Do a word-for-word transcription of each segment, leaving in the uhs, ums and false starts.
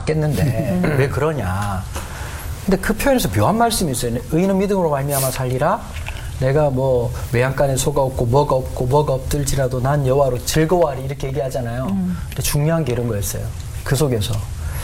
맞겠는데 왜 그러냐. 근데 그 표현에서 묘한 말씀이 있어요. 의인은 믿음으로 말미암아 살리라. 내가 뭐 외양간에 소가 없고 뭐가 없고 뭐가 없들지라도 난 여호와로 즐거워하리 이렇게 얘기하잖아요. 음. 근데 중요한 게 이런 거였어요. 그 속에서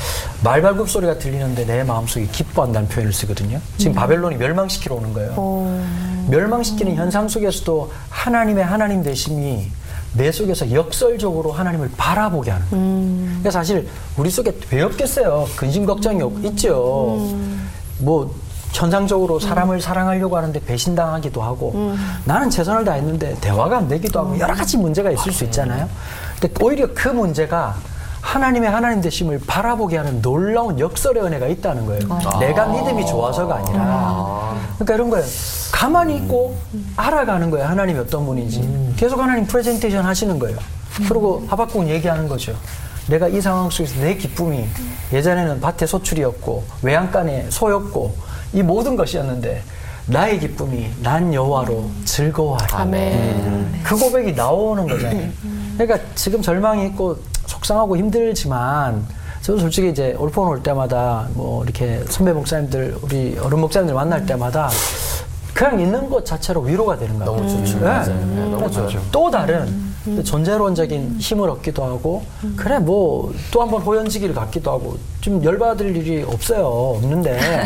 말발굽 소리가 들리는데 내 마음속에 기뻐한다는 표현을 쓰거든요. 지금 음. 바벨론이 멸망시키러 오는 거예요. 오. 멸망시키는 음. 현상 속에서도 하나님의 하나님 되심이 내 속에서 역설적으로 하나님을 바라보게 하는 거예요. 음. 그래서 사실 우리 속에 왜 없겠어요. 근심 걱정이 음. 있죠. 음. 뭐 현상적으로 사람을 음. 사랑하려고 하는데 배신당하기도 하고 음. 나는 최선을 다했는데 대화가 안 되기도 하고 여러 가지 문제가 있을 수 있잖아요. 근데 오히려 그 문제가 하나님의 하나님 되심을 바라보게 하는 놀라운 역설의 은혜가 있다는 거예요. 아. 내가 믿음이 좋아서가 아니라. 아. 그러니까 이런 거예요. 가만히 있고 음. 알아가는 거예요. 하나님이 어떤 분인지. 음. 계속 하나님 프레젠테이션 하시는 거예요. 음. 그리고 하박국은 얘기하는 거죠. 내가 이 상황 속에서 내 기쁨이 예전에는 밭에 소출이었고 외양간에 소였고 이 모든 것이었는데 나의 기쁨이 난 여호와로 즐거워하리. 아멘. 그 고백이 나오는 거잖아요. 그러니까 지금 절망이 있고 속상하고 힘들지만 저도 솔직히 이제 올폰 올 때마다 뭐 이렇게 선배 목사님들 우리 어른 목사님들 만날 때마다 그냥 있는 것 자체로 위로가 되는 거예요. 너무 좋죠. 네. 네. 너무 좋죠. 또 다른 음. 존재론적인 힘을 얻기도 하고 음. 그래 뭐 또 한 번 호연지기를 갖기도 하고 좀 열받을 일이 없어요. 없는데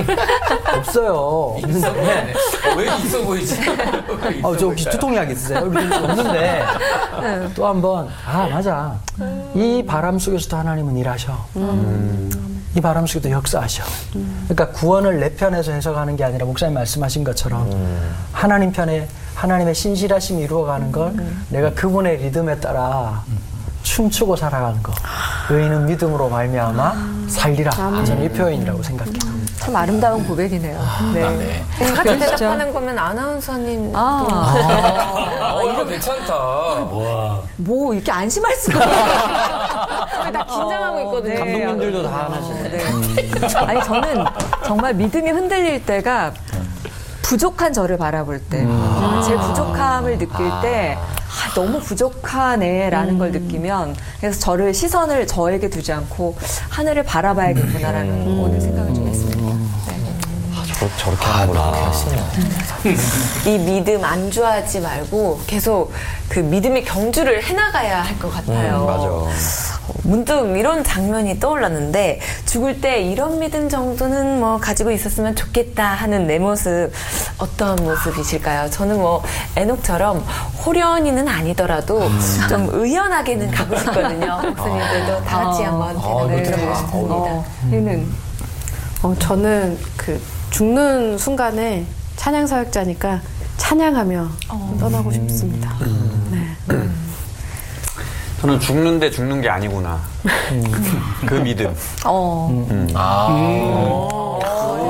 없어요. 없는데 어, 왜 있어 보이지? 아, 저 혹시 두통약 있으세요? 없는데 또 한 번 아 맞아 음. 이 바람 속에서도 하나님은 일하셔. 음. 이 바람 속에도 역사하셔. 음. 그러니까 구원을 내 편에서 해석하는 게 아니라 목사님 말씀하신 것처럼 음. 하나님 편에 하나님의 신실하심이 이루어가는 걸 음. 내가 그분의 리듬에 따라 음. 춤추고 살아가는 거. 의인은 믿음으로 말미암아 살리라. 아, 저는 이 표현이라고 생각해요. 음. 참 아름다운 고백이네요. 아, 네. 네. 같이 대답하는 거면 아나운서님. 아, 아, 어, 이거 괜찮다. 와. 뭐 이렇게 안심할 수가 없어요. 다 긴장하고 있거든요. 네. 감독님들도 다 하나시네. 네. 음. 아니 저는 정말 믿음이 흔들릴 때가 부족한 저를 바라볼 때, 음. 제 부족함을 느낄 때 아, 너무 부족하네라는 음. 걸 느끼면 그래서 저를 시선을 저에게 두지 않고 하늘을 바라봐야겠구나라는 음. 오늘 생각을 좀 했습니다. 네. 아, 저, 저렇게 하는구나. 이 믿음 안주하지 말고 계속 그 믿음의 경주를 해나가야 할 것 같아요. 음, 맞아. 문득 이런 장면이 떠올랐는데 죽을 때 이런 믿음 정도는 뭐 가지고 있었으면 좋겠다 하는 내 모습 어떤 모습이실까요? 저는 뭐 에녹처럼 호련이는 아니더라도 음. 좀 의연하게는 가고 싶거든요. 목사님들도 다 같이 아. 한번 대답을 드려보고 싶습니다. 어, 얘는 어, 저는 그 죽는 순간에 찬양 사역자니까 찬양하며 어. 떠나고 싶습니다. 음. 네. 저는 죽는데 죽는 게 아니구나. 음. 그 믿음. 어. 음. 아. 오.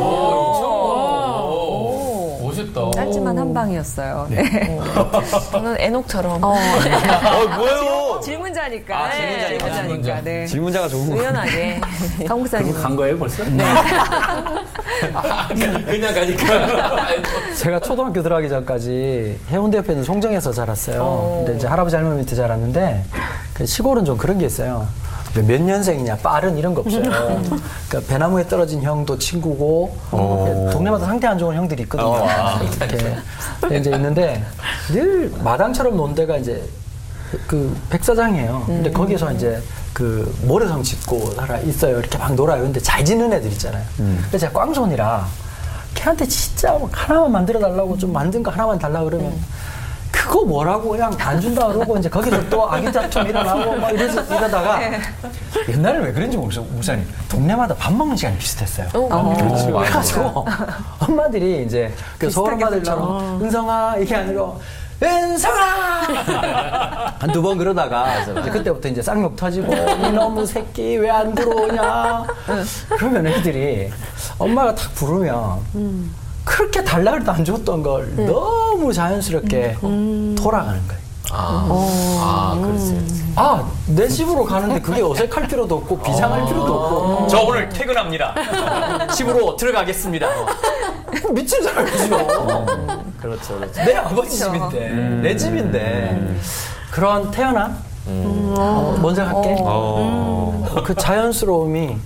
오. 멋있다. 짧지만 한 방이었어요. 네. 저는 에녹처럼 어. 어, 뭐예요? 질문자니까. 아, 질문자니까. 네, 질문자니까. 네. 질문자가 좋은 거. 의연하게. 강목사님. 간 거예요, 벌써? 네. 아, 그냥 가니까. 제가 초등학교 들어가기 전까지 해운대 옆에 있는 송정에서 자랐어요. 오. 근데 이제 할아버지 할머니 밑에 자랐는데 그 시골은 좀 그런 게 있어요. 몇 년생이냐, 빠른 이런 거 없어요. 그러니까 배나무에 떨어진 형도 친구고 동네마다 상태 안 좋은 형들이 있거든요. 어. 이렇게 이제 있는데 늘 마당처럼 논 데가 이제 그 백사장이에요. 근데 거기서 이제 그 모래성 짓고 살아 있어요. 이렇게 막 놀아요. 근데 잘 짓는 애들 있잖아요. 음. 근데 제가 꽝손이라 걔한테 진짜 뭐 하나만 만들어 달라고 좀 만든 거 하나만 달라 그러면 음. 그거 뭐라고 그냥 안 준다 그러고 이제 거기서 또 아기다툼 일어나고 막 이러서 이러다가 네. 옛날에 왜 그런지 모르겠어요. 목사님 동네마다 밥 먹는 시간이 비슷했어요. 어. 그렇죠. 그래가지고 엄마들이 이제 그 서울 엄마들처럼 은성아 이게 아니고 은성아! 한 두 번 그러다가, 이제 그때부터 이제 쌍욕 터지고, 이놈의 새끼 왜 안 들어오냐? 그러면 애들이 엄마가 탁 부르면, 음. 그렇게 달라 해도 안 줬던 걸 음. 너무 자연스럽게 음. 돌아가는 거예요. 아, 음. 아, 그랬어요. 아, 내 집으로 가는데 그게 어색할 필요도 없고, 비상할 필요도 없고. 저 오늘 퇴근합니다. 집으로 들어가겠습니다. 미친 사람이죠. 그렇죠, 그렇죠. 내 아버지 집인데, 음. 내 집인데. 음. 그런 태어남? 음. 어, 먼저 갈게. 어. 그 자연스러움이